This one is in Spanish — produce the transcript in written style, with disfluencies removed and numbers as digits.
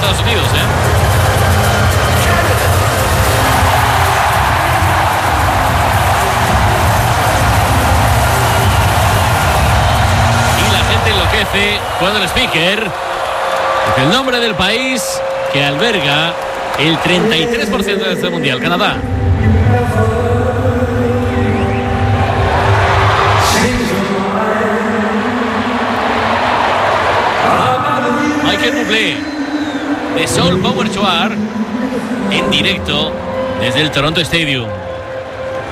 Estados Unidos, Y la gente enloquece cuando el speaker dice el nombre del país que alberga el 33% de este mundial, Canadá. Michael Bublé de Soul Power Choir en directo desde el Toronto Stadium.